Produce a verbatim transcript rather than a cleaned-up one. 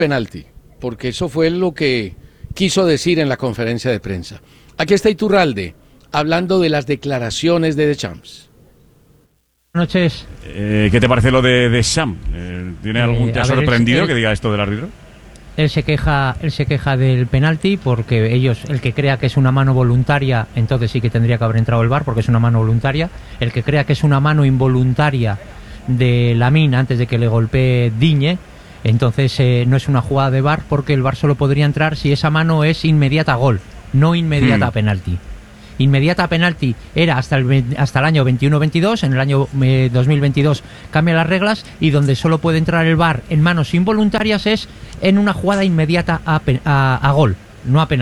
penalti, porque eso fue lo que quiso decir en la conferencia de prensa. Aquí está Iturralde, hablando de las declaraciones de Deschamps. Buenas noches. Eh, ¿Qué te parece lo de Deschamps? Eh, ¿Tiene algún, Eh, ¿Te ha a ver, sorprendido él- que diga esto del árbitro? Él se queja, él se queja del penalti porque ellos, el que crea que es una mano voluntaria, entonces sí que tendría que haber entrado el V A R porque es una mano voluntaria. El que crea que es una mano involuntaria de Lamine antes de que le golpee Digne, entonces eh, no es una jugada de V A R porque el V A R solo podría entrar si esa mano es inmediata a gol, no inmediata Mm. a penalti. Inmediata a penalti era hasta el, ve- hasta el año veintiuno veintidós, en el año eh, dos mil veintidós cambian las reglas y donde solo puede entrar el V A R en manos involuntarias es en una jugada inmediata a, pe- a, a gol, no a penalti.